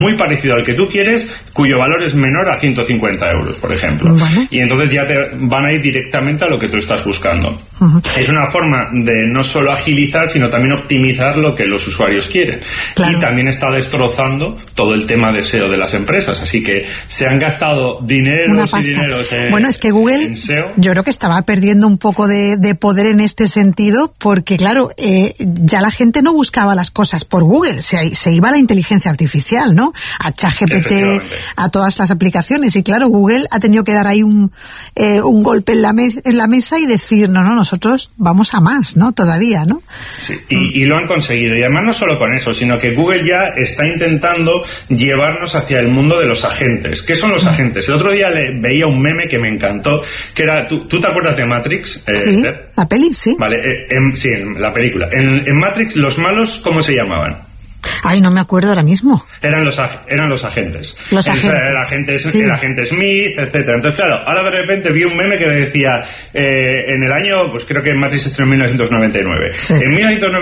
muy parecido al que tú quieres, cuyo valor es menor a 150 euros, por ejemplo. Vale. Y entonces ya te van a ir directamente a lo que tú estás buscando. Es una forma de no solo agilizar, sino también optimizar lo que los usuarios quieren. Claro. Y también está destrozando todo el tema de SEO de las empresas. Así que se han gastado dineros y dineros bueno, es que Google, en SEO. yo creo que estaba perdiendo un poco de poder en este sentido, porque claro, ya la gente no buscaba las cosas por Google, se iba a la inteligencia artificial, ¿no? A ChatGPT, a todas las aplicaciones. Y claro, Google ha tenido que dar ahí un golpe en la mesa y decir, no, nosotros vamos a más, ¿no? Todavía, ¿no? Sí, y lo han conseguido. Y además no solo con eso, sino que Google ya está intentando llevarnos hacia el mundo de los agentes. ¿Qué son los agentes? El otro día veía un meme que me encantó, que era, ¿tú te acuerdas de Matrix, sí, Esther? La peli, sí. Vale, sí, en la película. En Matrix, los malos, ¿cómo se llamaban? Ay, no me acuerdo ahora mismo. Eran los agentes. Los agentes. El agente Smith, etcétera. Entonces, claro, ahora de repente vi un meme que decía, en el año, pues creo que Matrix estrenó en 1999. Sí. En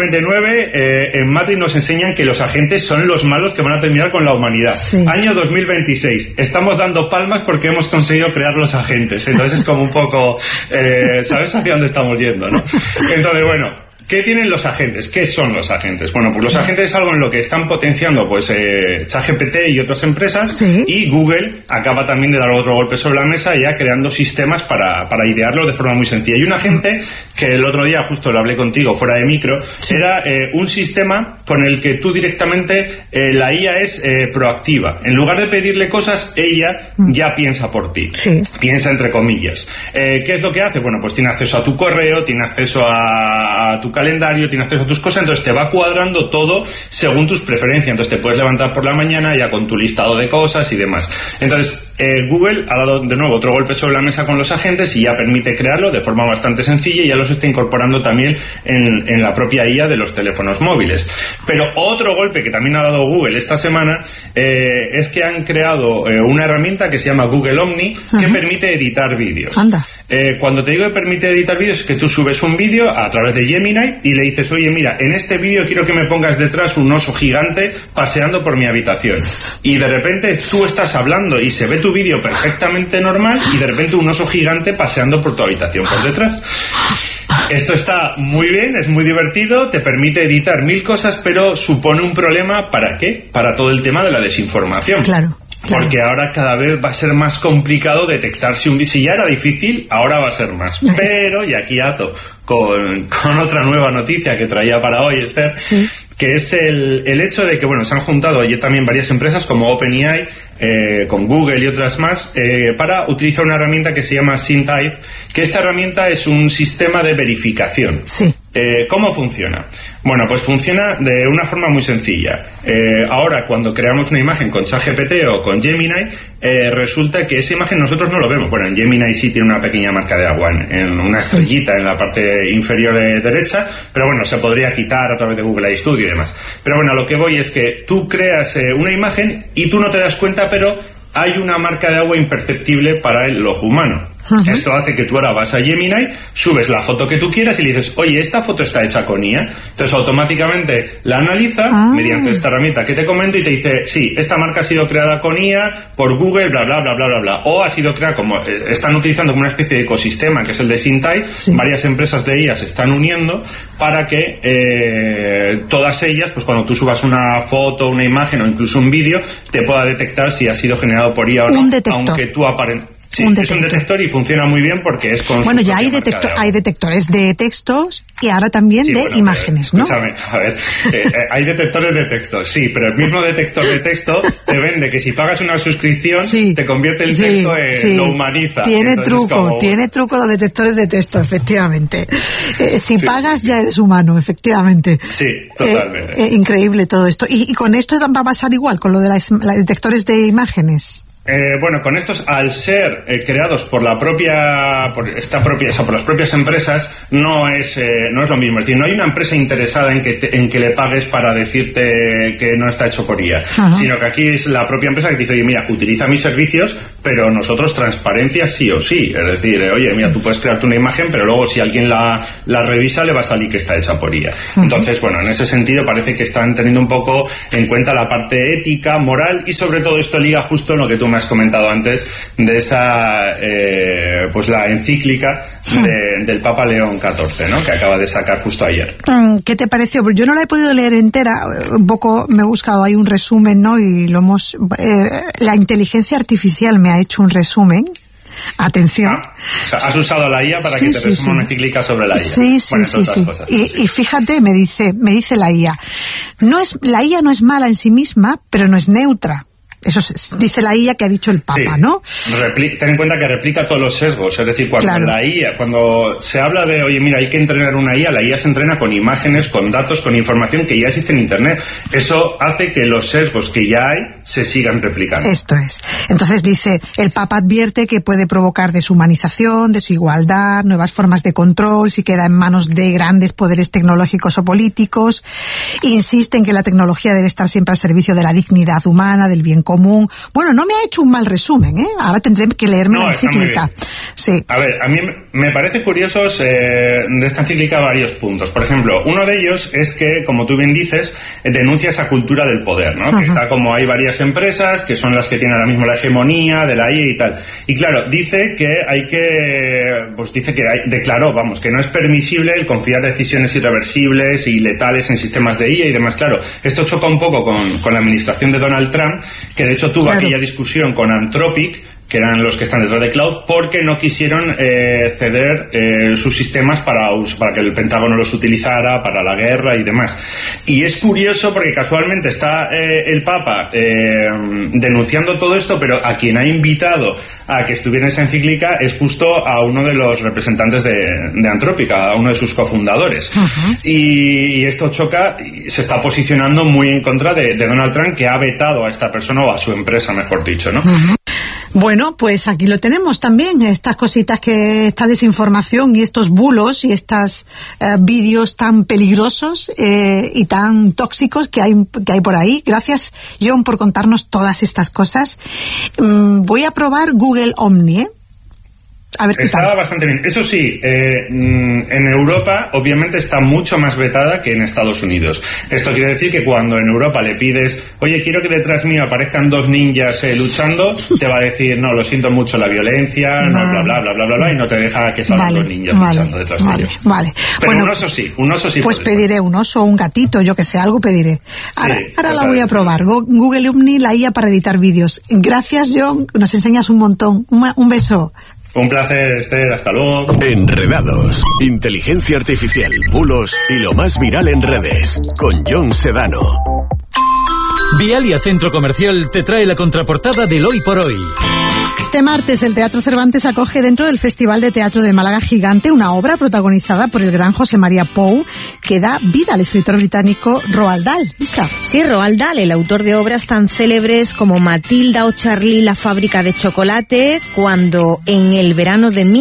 1999, en Matrix nos enseñan que los agentes son los malos que van a terminar con la humanidad. Sí. Año 2026. Estamos dando palmas porque hemos conseguido crear los agentes. Entonces es como un poco, ¿sabes hacia dónde estamos yendo, no? Entonces, bueno, ¿qué tienen los agentes? ¿Qué son los agentes? Bueno, pues los agentes es algo en lo que están potenciando pues ChatGPT y otras empresas. Sí. Y Google acaba también de dar otro golpe sobre la mesa, ya creando sistemas para idearlo de forma muy sencilla. Y un agente, que el otro día justo lo hablé contigo fuera de micro, sí, era un sistema con el que tú directamente, la IA es proactiva. En lugar de pedirle cosas, ella ya piensa por ti. Sí. Piensa entre comillas. ¿Qué es lo que hace? Bueno, pues tiene acceso a tu correo, tiene acceso a tu calendario, tiene acceso a tus cosas, entonces te va cuadrando todo según tus preferencias. Entonces te puedes levantar por la mañana ya con tu listado de cosas y demás. Entonces Google ha dado de nuevo otro golpe sobre la mesa con los agentes y ya permite crearlo de forma bastante sencilla y ya los está incorporando también en la propia IA de los teléfonos móviles. Pero otro golpe que también ha dado Google esta semana es que han creado una herramienta que se llama Google Omni, que permite editar vídeos. Anda. Cuando te digo que permite editar vídeos, es que tú subes un vídeo a través de Gemini y le dices, oye, mira, en este vídeo quiero que me pongas detrás un oso gigante paseando por mi habitación. Y de repente tú estás hablando y se ve tu vídeo perfectamente normal y de repente un oso gigante paseando por tu habitación por detrás. Esto está muy bien, es muy divertido, te permite editar 1000 cosas, pero supone un problema, ¿para qué? Para todo el tema de la desinformación. Claro. Claro. Porque ahora cada vez va a ser más complicado detectar si ya era difícil, ahora va a ser más. Pero, y aquí ato con otra nueva noticia que traía para hoy, Esther, sí, que es el hecho de que, bueno, se han juntado ayer también varias empresas como OpenAI, con Google y otras más, para utilizar una herramienta que se llama SynType, que esta herramienta es un sistema de verificación. Sí. ¿Cómo funciona? Bueno, pues funciona de una forma muy sencilla. Ahora, cuando creamos una imagen con ChatGPT o con Gemini, resulta que esa imagen nosotros no lo vemos. Bueno, en Gemini sí tiene una pequeña marca de agua, en una estrellita en la parte inferior derecha, pero bueno, se podría quitar a través de Google Studio y demás. Pero bueno, a lo que voy es que tú creas una imagen y tú no te das cuenta, pero hay una marca de agua imperceptible para el ojo humano. Esto hace que tú ahora vas a Gemini, subes la foto que tú quieras y le dices, oye, esta foto está hecha con IA. Entonces automáticamente la analiza mediante esta herramienta que te comento y te dice, sí, esta marca ha sido creada con IA por Google, bla, bla, bla, bla, bla, bla. O ha sido creada como, están utilizando como una especie de ecosistema que es el de SynType. Sí. Varias empresas de IA se están uniendo para que todas ellas, pues cuando tú subas una foto, una imagen o incluso un vídeo, te pueda detectar si ha sido generado por IA o no. Aunque tú Sí, es un detector y funciona muy bien porque es con... Bueno, ya hay detectores de textos y ahora también imágenes, ¿no? Escúchame, a ver, hay detectores de textos, sí, pero el mismo detector de texto te vende que si pagas una suscripción te convierte el texto lo humaniza. Tiene truco los detectores de texto, efectivamente. Si pagas ya eres humano, efectivamente. Sí, totalmente. Increíble todo esto. ¿Y con esto va a pasar igual, con lo de los detectores de imágenes? Bueno, con estos, al ser creados por las propias empresas, no es lo mismo. Es decir, no hay una empresa interesada en que le pagues para decirte que no está hecho por IA, sino que aquí es la propia empresa que te dice, oye, mira, utiliza mis servicios, pero nosotros transparencia sí o sí. Es decir, oye, mira, tú puedes crearte una imagen, pero luego si alguien la revisa le va a salir que está hecha por IA. Entonces, bueno, en ese sentido parece que están teniendo un poco en cuenta la parte ética, moral, y sobre todo esto liga justo en lo que tú me has comentado antes de esa pues la encíclica del Papa León XIV, ¿no?, que acaba de sacar justo ayer. ¿Qué te pareció? Yo no la he podido leer entera, un poco me he buscado ahí un resumen, ¿no? Y la inteligencia artificial me ha hecho un resumen. Atención. O sea, has usado la IA para que te resuma una encíclica sobre la IA. Sí. Y fíjate, me dice la IA. La IA no es mala en sí misma, pero no es neutra. Eso dice la IA que ha dicho el Papa, ¿no? Ten en cuenta que replica todos los sesgos. Es decir, cuando se habla de, oye, mira, hay que entrenar una IA, la IA se entrena con imágenes, con datos, con información que ya existe en Internet. Eso hace que los sesgos que ya hay se sigan replicando. Esto es. Entonces dice, el Papa advierte que puede provocar deshumanización, desigualdad, nuevas formas de control si queda en manos de grandes poderes tecnológicos o políticos. Insiste en que la tecnología debe estar siempre al servicio de la dignidad humana, del bien común. Bueno, no me ha hecho un mal resumen, ¿eh? Ahora tendré que leerme la encíclica. Sí. A ver, a mí me parece curiosos de esta encíclica varios puntos. Por ejemplo, uno de ellos es que, como tú bien dices, denuncia esa cultura del poder, ¿no? Que está como hay varias empresas que son las que tienen ahora mismo la hegemonía de la IA y tal. Y claro, dice que declaró, que no es permisible el confiar decisiones irreversibles y letales en sistemas de IA y demás. Claro, esto choca un poco con la administración de Donald Trump, que de hecho tuvo aquella discusión con Anthropic, que eran los que están detrás de Cloud, porque no quisieron ceder sus sistemas para que el Pentágono los utilizara para la guerra y demás. Y es curioso porque casualmente está el Papa denunciando todo esto, pero a quien ha invitado a que estuviera en esa encíclica es justo a uno de los representantes de Anthropic, a uno de sus cofundadores. Y esto choca, y se está posicionando muy en contra de Donald Trump, que ha vetado a esta persona, o a su empresa, mejor dicho, ¿no? Bueno, pues aquí lo tenemos también, estas cositas, esta desinformación y estos bulos y estos vídeos tan peligrosos y tan tóxicos que hay por ahí. Gracias, John, por contarnos todas estas cosas. Voy a probar Google Omni, A ver, está bastante bien. Eso sí, en Europa obviamente está mucho más vetada que en Estados Unidos. Esto quiere decir que cuando en Europa le pides, oye, quiero que detrás mío aparezcan dos ninjas luchando, te va a decir, no, lo siento mucho, la violencia, no, bla, bla, bla, bla, bla, bla, y no te deja que salgan los ninjas luchando detrás de ellos. Vale. Pero bueno, un oso sí. Pues pediré un oso o un gatito, yo que sé, algo pediré. Ahora la voy a probar. Google Omni, la IA para editar vídeos. Gracias, John, nos enseñas un montón. Un beso. Un placer, Esther, hasta luego. Enredados, inteligencia artificial, bulos y lo más viral en redes, con John Sedano. Vialia Centro Comercial te trae la contraportada del Hoy por Hoy. Este martes el Teatro Cervantes acoge dentro del Festival de Teatro de Málaga Gigante una obra protagonizada por el gran José María Pou que da vida al escritor británico Roald Dahl. Isa. Sí, Roald Dahl, el autor de obras tan célebres como Matilda o Charlie, la fábrica de chocolate, cuando en el verano de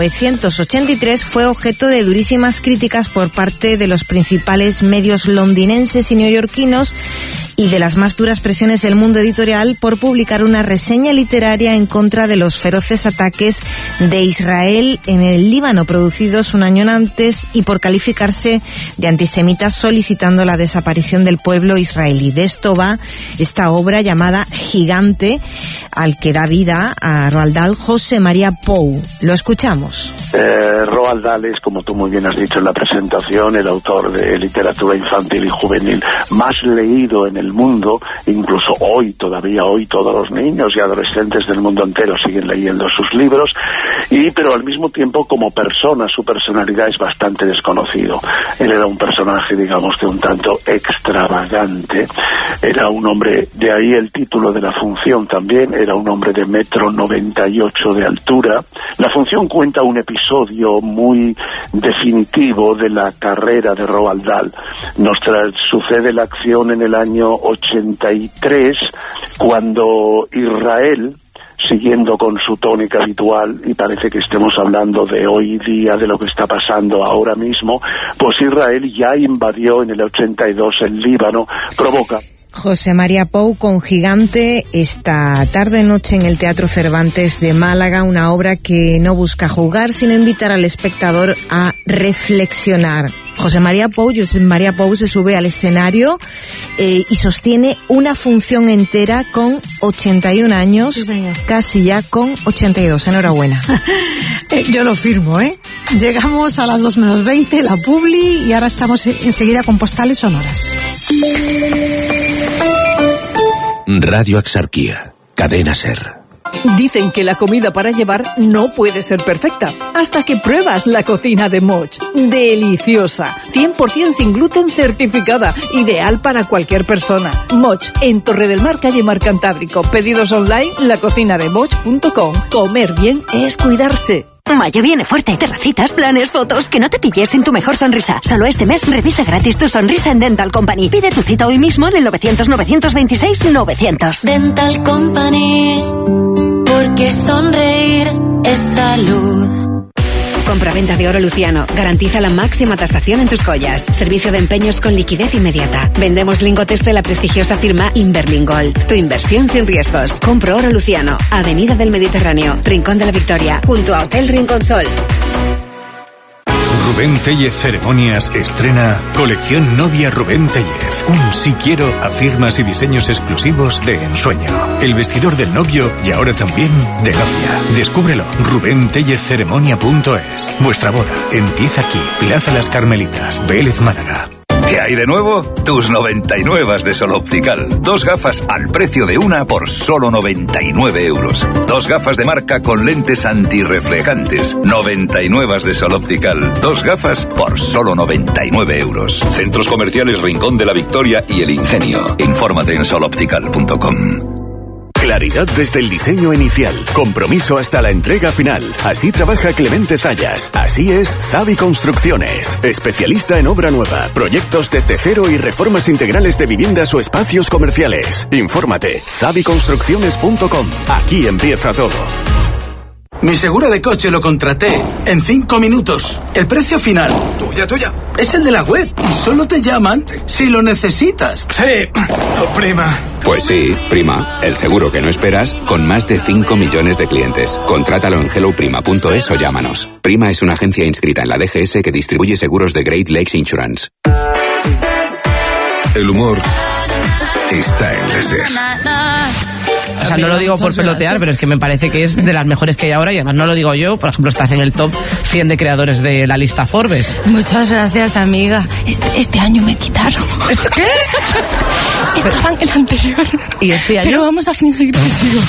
1983 fue objeto de durísimas críticas por parte de los principales medios londinenses y neoyorquinos y de las más duras presiones del mundo editorial por publicar una reseña literaria en contra de los feroces ataques de Israel en el Líbano producidos un año antes y por calificarse de antisemitas solicitando la desaparición del pueblo israelí. De esto va esta obra llamada Gigante, al que da vida a Roald Dahl José María Pou. Lo escuchamos. Roald Dahl es, como tú muy bien has dicho en la presentación, el autor de literatura infantil y juvenil más leído en el mundo. Incluso todavía hoy todos los niños y adolescentes del mundo entero siguen leyendo sus libros, pero al mismo tiempo como persona, su personalidad es bastante desconocido. Él era un personaje, digamos, que un tanto extravagante, era un hombre, de ahí el título de La Función también, era un hombre de 1,98 m de altura. La Función cuenta un episodio muy definitivo de la carrera de Roald Dahl. Sucede la acción en el año 83, cuando Israel siguiendo con su tónica habitual, y parece que estemos hablando de hoy día, de lo que está pasando ahora mismo, pues Israel ya invadió en el 82 el Líbano, provoca... José María Pou con Gigante, esta tarde-noche en el Teatro Cervantes de Málaga, una obra que no busca juzgar, sino invitar al espectador a reflexionar. José María Pou se sube al escenario y sostiene una función entera con 81 años, sí, señor. Casi ya con 82. Enhorabuena. Yo lo firmo, ¿eh? Llegamos a las 2:20, la publi, y ahora estamos enseguida con Postales Sonoras. Radio Axarquía, Cadena SER. Dicen que la comida para llevar no puede ser perfecta hasta que pruebas la cocina de Moch. Deliciosa, 100% sin gluten certificada, ideal para cualquier persona. Moch, en Torre del Mar, calle Mar Cantábrico. Pedidos online, lacocinademoch.com. Comer bien es cuidarse. Mayo viene fuerte. Terracitas, planes, fotos. Que no te pilles sin tu mejor sonrisa. Solo este mes revisa gratis tu sonrisa en Dental Company. Pide tu cita hoy mismo en el 900-926-900. Dental Company, porque sonreír es salud. Compraventa de oro Luciano. Garantiza la máxima tasación en tus joyas. Servicio de empeños con liquidez inmediata. Vendemos lingotes de la prestigiosa firma Inverling Gold. Tu inversión sin riesgos. Compro oro Luciano. Avenida del Mediterráneo, Rincón de la Victoria, junto a Hotel Rincón Sol. Rubén Tellez Ceremonias estrena Colección Novia Rubén Tellez. Un sí quiero a firmas y diseños exclusivos de ensueño. El vestidor del novio y ahora también de novia. Descúbrelo. RubénTellezCeremonia.es. Vuestra boda empieza aquí. Plaza Las Carmelitas, Vélez, Málaga. ¿Qué hay de nuevo? Tus 99 de Sol Optical. 2 gafas al precio de una por solo 99 euros. 2 gafas de marca con lentes antirreflejantes. 99 de Sol Optical. 2 gafas por solo 99 euros. Centros Comerciales Rincón de la Victoria y El Ingenio. Infórmate en soloptical.com. Claridad desde el diseño inicial, compromiso hasta la entrega final. Así trabaja Clemente Zayas. Así es Zavi Construcciones. Especialista en obra nueva, proyectos desde cero y reformas integrales de viviendas o espacios comerciales. Infórmate, zaviconstrucciones.com. Aquí empieza todo. Mi seguro de coche lo contraté en 5 minutos. El precio final, tuya, es el de la web. Y solo te llaman si lo necesitas. Sí, tu prima. Pues sí, Prima, el seguro que no esperas, con más de 5 millones de clientes. Contrátalo en helloprima.es o llámanos. Prima es una agencia inscrita en la DGS que distribuye seguros de Great Lakes Insurance. El humor está en la SER. O sea, no lo digo por pelotear, pero es que me parece que es de las mejores que hay ahora, y además no lo digo yo. Por ejemplo, estás en el top 100 de creadores de la lista Forbes. Muchas gracias, amiga. Este año me quitaron. ¿Qué? Estaba en el anterior. ¿Y este año? Pero vamos a fingir que sigo.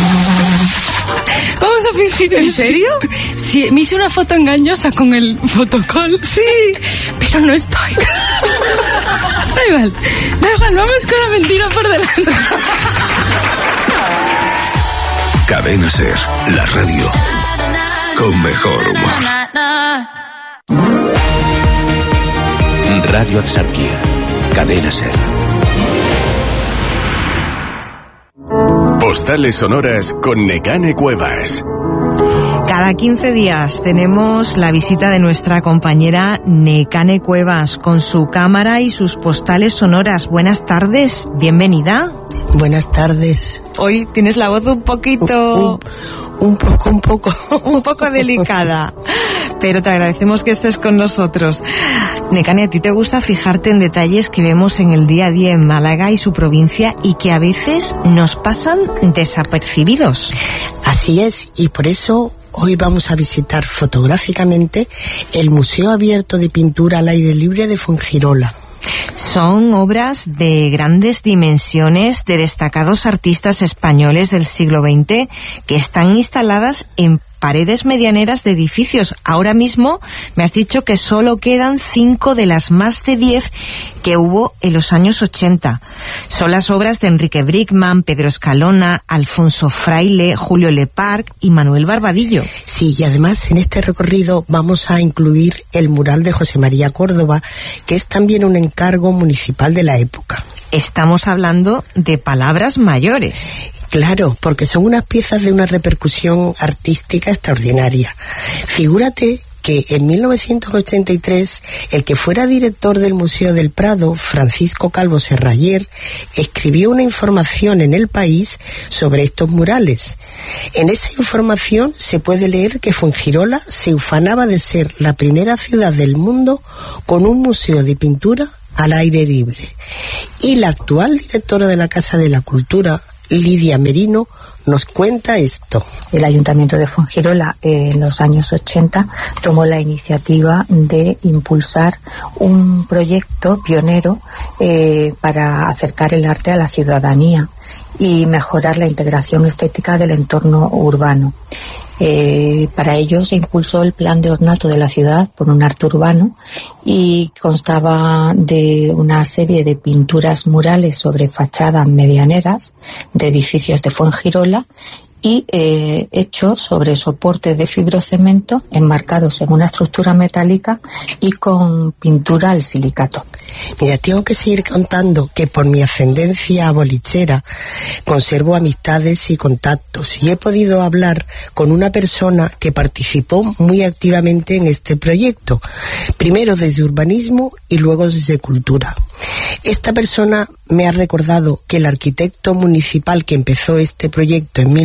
Vamos a fingir. ¿En serio? Sí, me hice una foto engañosa con el fotocall. Sí. Pero no estoy. Da igual, vamos con la mentira por delante. Cadena SER, la radio con mejor humor. Radio Axarquía, Cadena SER. Postales sonoras con Nekane Cuevas. Cada 15 días tenemos la visita de nuestra compañera Nekane Cuevas con su cámara y sus postales sonoras. Buenas tardes, bienvenida. Buenas tardes. Hoy tienes la voz un poquito... Un poco delicada. Pero te agradecemos que estés con nosotros. Nekane, ¿a ti te gusta fijarte en detalles que vemos en el día a día en Málaga y su provincia y que a veces nos pasan desapercibidos? Así es, y por eso hoy vamos a visitar fotográficamente el Museo Abierto de Pintura al Aire Libre de Fuengirola. Son obras de grandes dimensiones de destacados artistas españoles del siglo XX que están instaladas en paredes medianeras de edificios. Ahora mismo me has dicho que solo quedan 5 de las más de 10 que hubo en los años 80. Son las obras de Enrique Brickman, Pedro Escalona, Alfonso Fraile, Julio Leparc y Manuel Barbadillo. Sí, y además en este recorrido vamos a incluir el mural de José María Córdoba, que es también un encargo municipal de la época. Estamos hablando de palabras mayores. Claro, porque son unas piezas de una repercusión artística extraordinaria. Figúrate que en 1983 el que fuera director del Museo del Prado, Francisco Calvo Serrayer, escribió una información en El País sobre estos murales. En esa información se puede leer que Fuengirola se ufanaba de ser la primera ciudad del mundo con un museo de pintura al aire libre. Y la actual directora de la Casa de la Cultura, Lidia Merino, nos cuenta esto. El Ayuntamiento de Fuengirola en los años 80 tomó la iniciativa de impulsar un proyecto pionero para acercar el arte a la ciudadanía y mejorar la integración estética del entorno urbano. Para ello se impulsó el plan de ornato de la ciudad por un arte urbano y constaba de una serie de pinturas murales sobre fachadas medianeras de edificios de Fuengirola y hechos sobre soportes de fibrocemento enmarcados en una estructura metálica y con pintura al silicato. Mira, tengo que seguir contando que por mi ascendencia bolichera conservo amistades y contactos y he podido hablar con una persona que participó muy activamente en este proyecto, primero desde urbanismo y luego desde cultura. Esta persona me ha recordado que el arquitecto municipal que empezó este proyecto en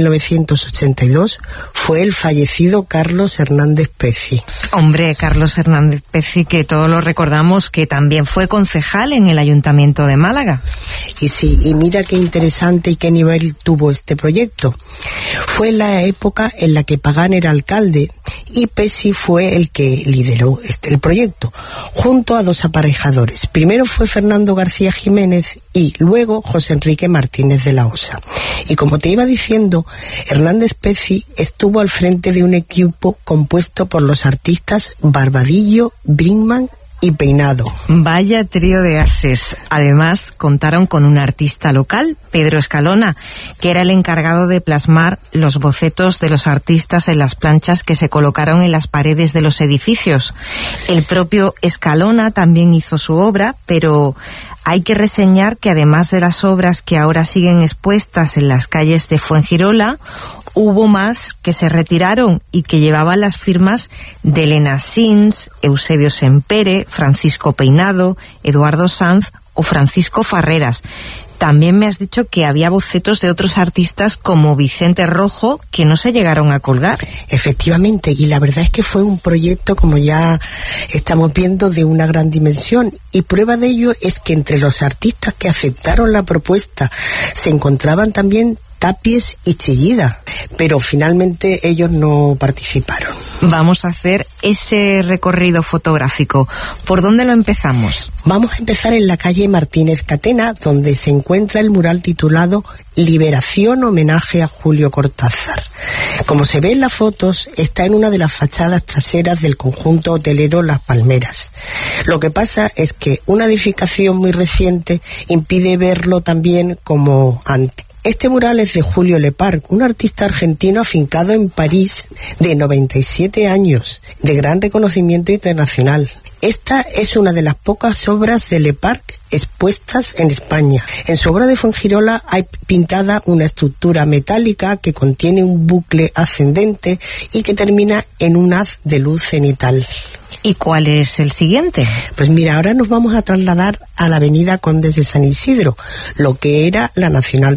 1982 fue el fallecido Carlos Hernández Peci. Hombre, Carlos Hernández Peci, que todos lo recordamos, que también fue concejal en el Ayuntamiento de Málaga. Y sí, y mira qué interesante y qué nivel tuvo este proyecto. Fue la época en la que Pagán era alcalde y Peci fue el que lideró el proyecto, junto a dos aparejadores. Primero fue Fernando García Jiménez y luego José Enrique Martínez de la Osa. Y como te iba diciendo, Hernández Peci estuvo al frente de un equipo compuesto por los artistas Barbadillo, Brinkman y Peinado. Vaya trío de ases. Además, contaron con un artista local, Pedro Escalona, que era el encargado de plasmar los bocetos de los artistas en las planchas que se colocaron en las paredes de los edificios. El propio Escalona también hizo su obra, pero hay que reseñar que además de las obras que ahora siguen expuestas en las calles de Fuengirola, hubo más que se retiraron y que llevaban las firmas de Elena Sins, Eusebio Sempere, Francisco Peinado, Eduardo Sanz o Francisco Farreras. También me has dicho que había bocetos de otros artistas como Vicente Rojo que no se llegaron a colgar. Efectivamente, y la verdad es que fue un proyecto, como ya estamos viendo, de una gran dimensión. Y prueba de ello es que entre los artistas que aceptaron la propuesta se encontraban también Tapies y Chillida, pero finalmente ellos no participaron. Vamos a hacer ese recorrido fotográfico. ¿Por dónde lo empezamos? Vamos a empezar en la calle Martínez Catena, donde se encuentra el mural titulado Liberación, homenaje a Julio Cortázar. Como se ve en las fotos, está en una de las fachadas traseras del conjunto hotelero Las Palmeras. Lo que pasa es que una edificación muy reciente impide verlo también como antes. Este mural es de Julio Leparc, un artista argentino afincado en París de 97 años, de gran reconocimiento internacional. Esta es una de las pocas obras de Leparc expuestas en España. En su obra de Fuengirola hay pintada una estructura metálica que contiene un bucle ascendente y que termina en un haz de luz cenital. ¿Y cuál es el siguiente? Pues mira, ahora nos vamos a trasladar a la avenida Condes de San Isidro, lo que era la Nacional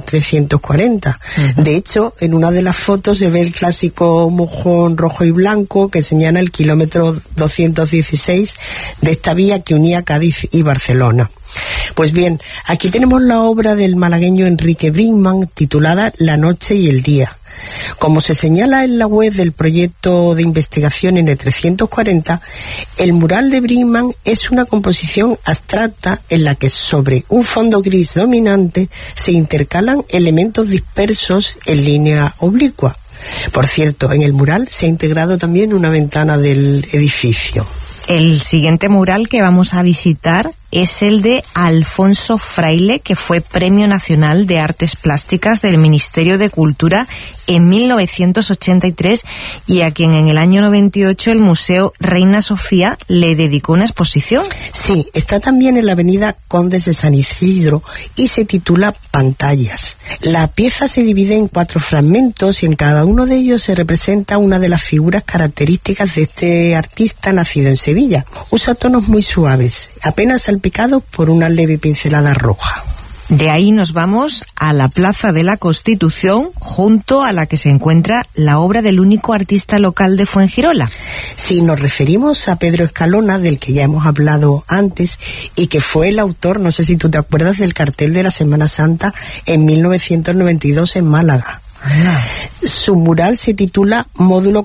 340. De hecho, en una de las fotos se ve el clásico mojón rojo y blanco que señala el kilómetro 216 de esta vía que unía Cádiz y Barcelona. Pues bien, aquí tenemos la obra del malagueño Enrique Brinkman titulada La noche y el día. Como se señala en la web del proyecto de investigación N340, el mural de Brinkman es una composición abstracta en la que sobre un fondo gris dominante se intercalan elementos dispersos en línea oblicua. Por cierto, en el mural se ha integrado también una ventana del edificio. El siguiente mural que vamos a visitar es el de Alfonso Fraile, que fue Premio Nacional de Artes Plásticas del Ministerio de Cultura en 1983 y a quien en el año 98 el Museo Reina Sofía le dedicó una exposición. Sí, está también en la avenida Condes de San Isidro y se titula Pantallas. La pieza se divide en 4 fragmentos y en cada uno de ellos se representa una de las figuras características de este artista nacido en Sevilla. Usa tonos muy suaves, apenas salpicados por una leve pincelada roja. De ahí nos vamos a la Plaza de la Constitución, junto a la que se encuentra la obra del único artista local de Fuengirola. Sí, nos referimos a Pedro Escalona, del que ya hemos hablado antes, y que fue el autor, no sé si tú te acuerdas, del cartel de la Semana Santa en 1992 en Málaga. Su mural se titula Módulo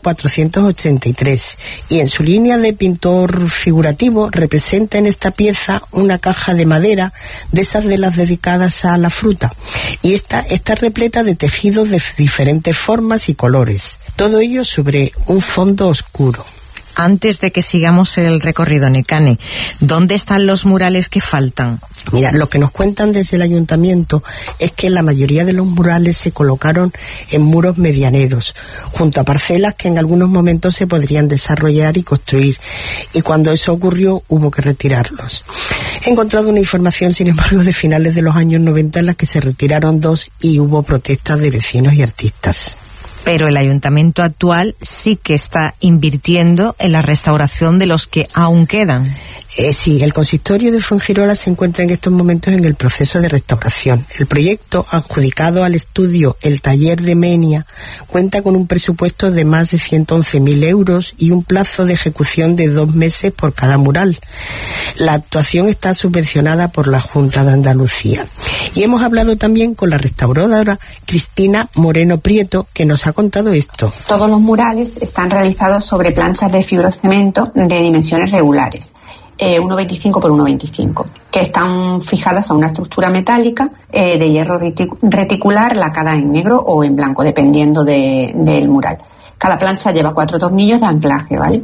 483 y en su línea de pintor figurativo representa en esta pieza una caja de madera de esas de las dedicadas a la fruta, y esta está repleta de tejidos de diferentes formas y colores, todo ello sobre un fondo oscuro. Antes de que sigamos el recorrido, Nekane, ¿dónde están los murales que faltan? Mira, lo que nos cuentan desde el ayuntamiento es que la mayoría de los murales se colocaron en muros medianeros, junto a parcelas que en algunos momentos se podrían desarrollar y construir, y cuando eso ocurrió hubo que retirarlos. He encontrado una información, sin embargo, de finales de los años 90 en las que se retiraron 2 y hubo protestas de vecinos y artistas. Pero el ayuntamiento actual sí que está invirtiendo en la restauración de los que aún quedan. Sí, el consistorio de Fuengirola se encuentra en estos momentos en el proceso de restauración. El proyecto, adjudicado al estudio El Taller de Menia, cuenta con un presupuesto de más de 111.000 euros y un plazo de ejecución de 2 meses por cada mural. La actuación está subvencionada por la Junta de Andalucía. Y hemos hablado también con la restauradora Cristina Moreno Prieto, que nos ha contado esto. Todos los murales están realizados sobre planchas de fibrocemento de dimensiones regulares, 1,25 por 1,25, que están fijadas a una estructura metálica de hierro reticular lacada en negro o en blanco, dependiendo del mural. Cada plancha lleva 4 tornillos de anclaje, ¿vale?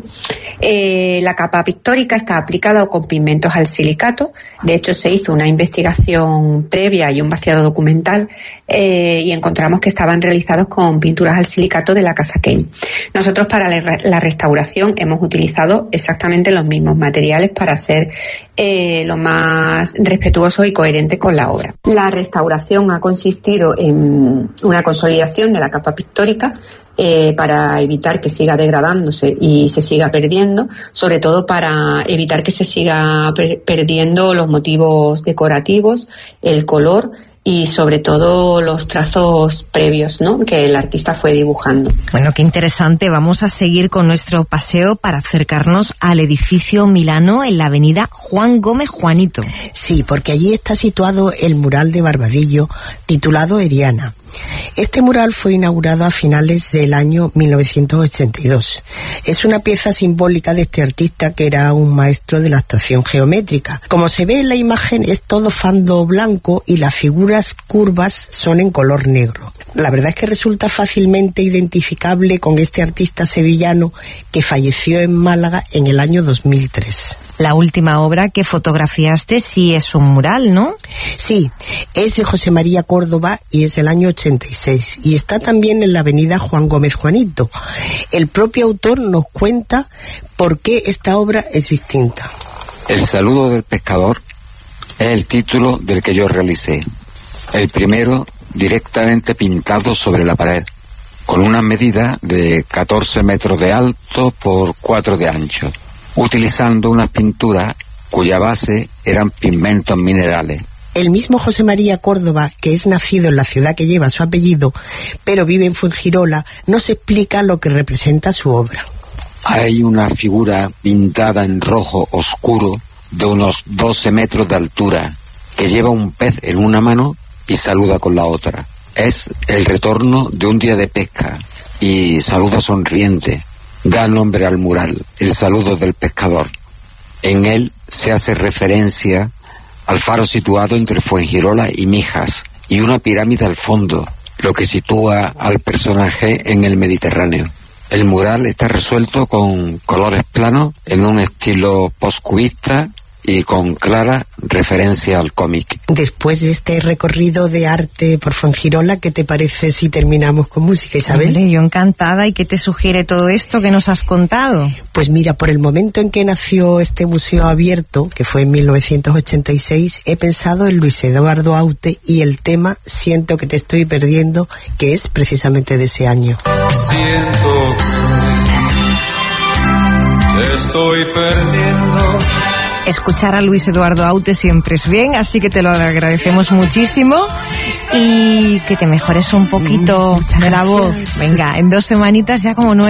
La capa pictórica está aplicada con pigmentos al silicato. De hecho, se hizo una investigación previa y un vaciado documental y encontramos que estaban realizados con pinturas al silicato de la Casa Kane. Nosotros para la restauración hemos utilizado exactamente los mismos materiales para ser lo más respetuosos y coherentes con la obra. La restauración ha consistido en una consolidación de la capa pictórica para evitar que siga degradándose y se siga perdiendo, sobre todo para evitar que se siga perdiendo los motivos decorativos, el color y sobre todo los trazos previos, ¿no?, que el artista fue dibujando. Bueno, qué interesante. Vamos a seguir con nuestro paseo para acercarnos al edificio Milano en la avenida Juan Gómez Juanito. Sí, porque allí está situado el mural de Barbadillo titulado Eriana. Este mural fue inaugurado a finales del año 1982. Es una pieza simbólica de este artista, que era un maestro de la abstracción geométrica. Como se ve en la imagen, es todo fondo blanco y las figuras curvas son en color negro. La verdad es que resulta fácilmente identificable con este artista sevillano que falleció en Málaga en el año 2003. La última obra que fotografiaste sí es un mural, ¿no? Sí, es de José María Córdoba y es del año 86 y está también en la avenida Juan Gómez Juanito. El propio autor nos cuenta por qué esta obra es distinta. El saludo del pescador es el título del que yo realicé. El primero directamente pintado sobre la pared, con una medida de 14 metros de alto por 4 de ancho, utilizando unas pinturas cuya base eran pigmentos minerales. El mismo José María Córdoba, que es nacido en la ciudad que lleva su apellido, pero vive en Fuengirola, nos explica lo que representa su obra. Hay una figura pintada en rojo oscuro de unos 12 metros de altura, que lleva un pez en una mano y saluda con la otra. Es el retorno de un día de pesca y saluda sonriente. Da nombre al mural, el saludo del pescador. En él se hace referencia al faro situado entre Fuengirola y Mijas y una pirámide al fondo, lo que sitúa al personaje en el Mediterráneo. El mural está resuelto con colores planos en un estilo postcubista y con clara referencia al cómic. Después de este recorrido de arte por Fuengirola, ¿qué te parece si terminamos con música, Isabel? Vale, yo encantada. ¿Y qué te sugiere todo esto que nos has contado? Pues mira, por el momento en que nació este museo abierto, que fue en 1986, he pensado en Luis Eduardo Aute y el tema Siento que te estoy perdiendo, que es precisamente de ese año. Siento que te estoy perdiendo. Escuchar a Luis Eduardo Aute siempre es bien, así que te lo agradecemos muchísimo y que te mejores un poquito de la voz. Venga, en 2 semanitas ya como nuevo.